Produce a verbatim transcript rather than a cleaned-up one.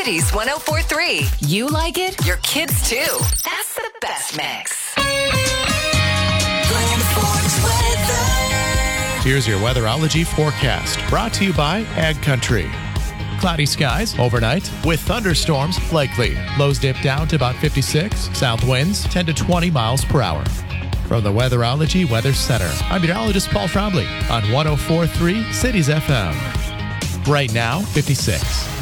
Cities one oh four point three. You like it? Your kids too. That's the best mix. Here's your Weatherology forecast, brought to you by Ag Country. Cloudy skies overnight with thunderstorms likely. Lows dip down to about fifty-six. South winds ten to twenty miles per hour. From the Weatherology Weather Center, I'm meteorologist Paul Trombley on one oh four point three Cities F M. Right now, fifty-six.